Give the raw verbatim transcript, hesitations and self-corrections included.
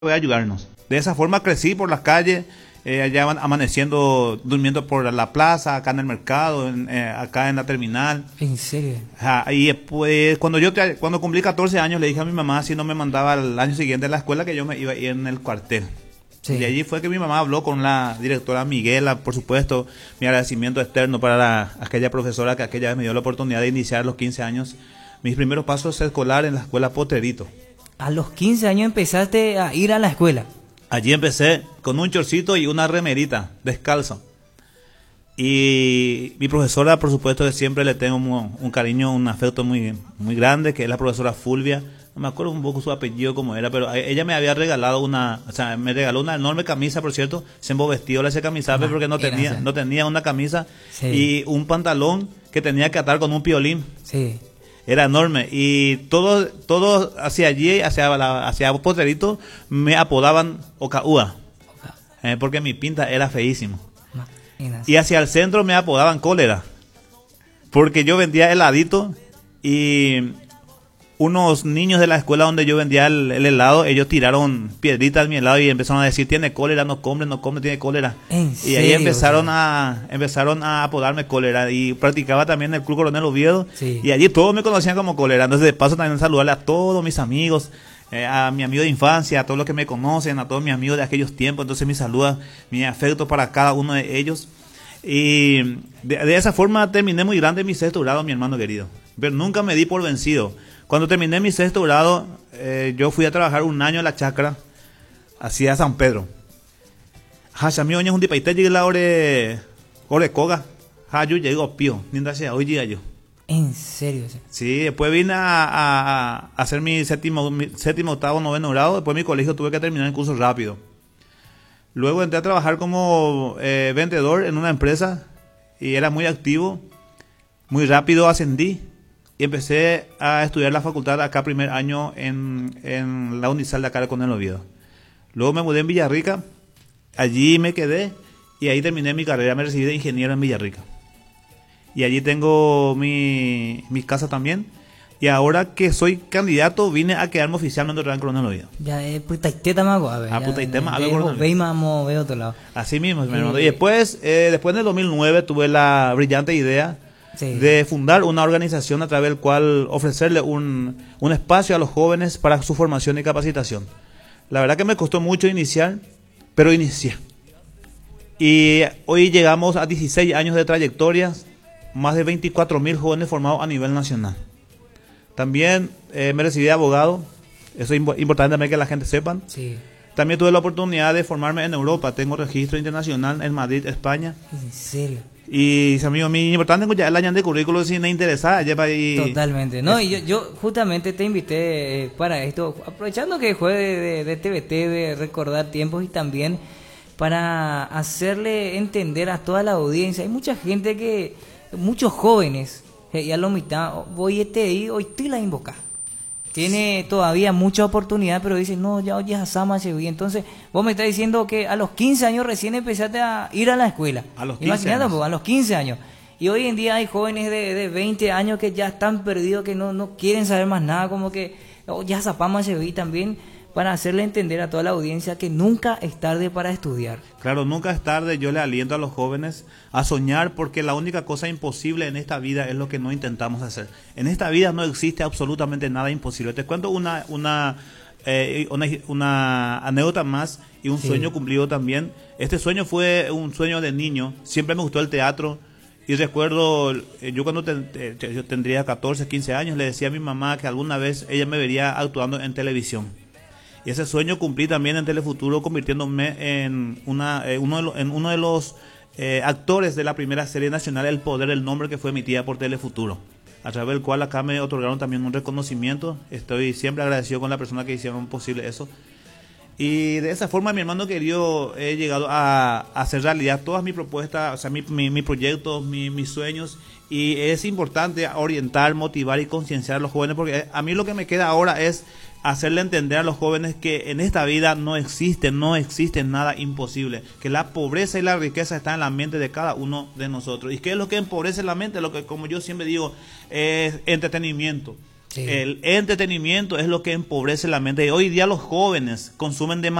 puede ayudarnos. De esa forma crecí por las calles, eh, allá van amaneciendo, durmiendo por la plaza, acá en el mercado, en, eh, acá en la terminal. ¿En serio? Ajá, y pues cuando yo te- cuando cumplí catorce años le dije a mi mamá si no me mandaba al año siguiente a la escuela que yo me iba a ir en el cuartel. Sí. Y de allí fue que mi mamá habló con la directora Miguela, por supuesto, mi agradecimiento externo para la- aquella profesora que aquella vez me dio la oportunidad de iniciar a los quince años mis primeros pasos escolares en la escuela Potrerito. A los quince años empezaste a ir a la escuela. Allí empecé con un chorcito y una remerita, descalzo. Y mi profesora, por supuesto, que siempre le tengo un, un cariño, un afecto muy, muy grande, que es la profesora Fulvia. No me acuerdo un poco su apellido como era, pero ella me había regalado una, o sea, me regaló una enorme camisa, por cierto, se embovestió ese camisaje Ah, porque no era tenía, esa. no tenía una camisa Sí. y un pantalón que tenía que atar con un piolín. Sí. Era enorme y todos todo hacia allí, hacia la, hacia Potrerito, me apodaban Ocaúa, eh, porque mi pinta era feísimo. Imagínate. Y hacia el centro me apodaban Cólera, porque yo vendía heladito y unos niños de la escuela donde yo vendía el, el helado, ellos tiraron piedritas en mi helado y empezaron a decir, tiene cólera, no come, no come, tiene cólera. ¿En Y ahí serio? empezaron O sea, a empezaron a apodarme Cólera y practicaba también el Club Coronel Oviedo Sí. y allí todos me conocían como Cólera. Entonces de paso también saludarle a todos mis amigos, eh, a mi amigo de infancia, a todos los que me conocen, a todos mis amigos de aquellos tiempos. Entonces mi saluda, mi afecto para cada uno de ellos. Y de, de esa forma terminé muy grande mi sexto grado, mi hermano querido. Pero nunca me di por vencido. Cuando terminé mi sexto grado, eh, yo fui a trabajar un año en la chacra, hacia San Pedro. Hachami oña un dipaite llegué la ore, ore coga. Hayu llegó pío, ninda sea, hoy llega yo. ¿En serio? O sea, Sí, después vine a, a- a hacer mi séptimo, mi séptimo, octavo, noveno grado. Después mi colegio tuve que terminar el curso rápido. Luego entré a trabajar como eh, vendedor en una empresa y era muy activo. Muy rápido ascendí y empecé a estudiar la facultad acá primer año en, en la Unisal de acá con el Oviedo. Luego me mudé en Villarrica, allí me quedé y ahí terminé mi carrera. Me recibí de ingeniero en Villarrica. Y allí tengo mi, mi casa también. Y ahora que soy candidato, vine a quedarme oficialmente en Coronel Oviedo. ya es putaiteta más a ver. Ah, ya, putaiteta más, a ver, dejo, Coronel. ve y mamo, ve otro lado. Así mismo, mi hermano. Eh, Y después, eh, después del dos mil nueve, tuve la brillante idea Sí. de fundar una organización a través del cual ofrecerle un, un espacio a los jóvenes para su formación y capacitación. La verdad que me costó mucho iniciar, pero inicié. Y hoy llegamos a dieciséis años de trayectoria, más de veinticuatro mil jóvenes formados a nivel nacional. También eh, me recibí de abogado, eso es impo- importante también que la gente sepan. Sí. También tuve la oportunidad de formarme en Europa, tengo registro internacional en Madrid, España. En serio. Y amigo, mi importante es el año de currículo si me interesa, lleva ahí. Totalmente. No, y yo, yo justamente te invité eh, para esto, aprovechando que fue de, de, de T V T, de recordar tiempos y también para hacerle entender a toda la audiencia. Hay mucha gente que, muchos jóvenes, eh, ya lo mitad, voy este ahí, hoy te la invoca. Tiene todavía mucha oportunidad, pero dice, no, ya oye a Sama se vi. Entonces, vos me estás diciendo que a los quince años recién empezaste a ir a la escuela. A los quince Imagínate, años. pues, a los quince años. Y hoy en día hay jóvenes de, de veinte años que ya están perdidos, que no, no quieren saber más nada, como que oh, ya Zapama se vi también, para hacerle entender a toda la audiencia que nunca es tarde para estudiar. Claro, nunca es tarde, yo le aliento a los jóvenes a soñar porque la única cosa imposible en esta vida es lo que no intentamos hacer. En esta vida no existe absolutamente nada imposible. Te cuento una, una, eh, una, una anécdota más y un Sí. sueño cumplido también. Este sueño fue un sueño de niño, siempre me gustó el teatro. Y recuerdo, eh, yo cuando te- te- te- yo tendría catorce, quince años, le decía a mi mamá que alguna vez ella me vería actuando en televisión. Y ese sueño cumplí también en Telefuturo, convirtiéndome en, una, eh, uno, de los, en uno de los eh, actores de la primera serie nacional El Poder, el nombre que fue emitida por Telefuturo, a través del cual acá me otorgaron también un reconocimiento. Estoy siempre agradecido con la persona que hicieron posible eso. Y de esa forma, mi hermano querido, he llegado a, a hacer realidad todas mis propuestas, o sea, mi, mi, mi proyectos, mi, mis sueños. Y es importante orientar, motivar y concienciar a los jóvenes, porque a mí lo que me queda ahora es hacerle entender a los jóvenes que en esta vida no existe, no existe nada imposible, que la pobreza y la riqueza están en la mente de cada uno de nosotros. ¿Y qué es lo que empobrece la mente? Lo que, como yo siempre digo, es entretenimiento. Sí. El entretenimiento es lo que empobrece la mente. Y hoy día los jóvenes consumen demasiado